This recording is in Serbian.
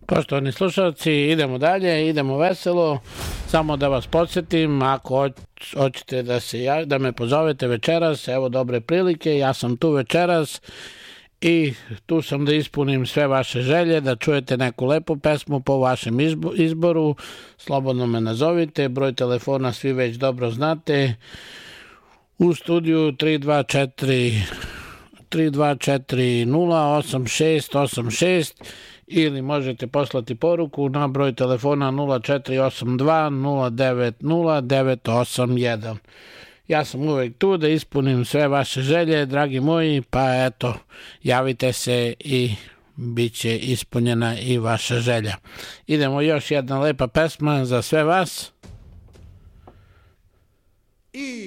Poštovani slušalci, idemo dalje, idemo veselo. Samo da vas podsjetim, ako hoćete da me pozovete večeras, evo dobre prilike, ja sam tu večeras i tu sam da ispunim sve vaše želje, da čujete neku lepu pesmu po vašem izboru. Slobodno me nazovite, broj telefona svi već dobro znate. U studiju 324-08686 ili možete poslati poruku na broj telefona 0482-090-981. Ja sam uvek tu da ispunim sve vaše želje, dragi moji, pa eto, javite se i bit će ispunjena i vaša želja. Idemo, još jedna lepa pesma za sve vas.